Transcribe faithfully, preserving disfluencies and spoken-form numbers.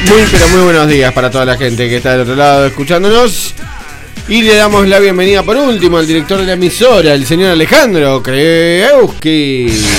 Muy pero muy buenos días para toda la gente que está del otro lado escuchándonos. Y le damos la bienvenida por último al director de la emisora, el señor Alejandro Kreuski.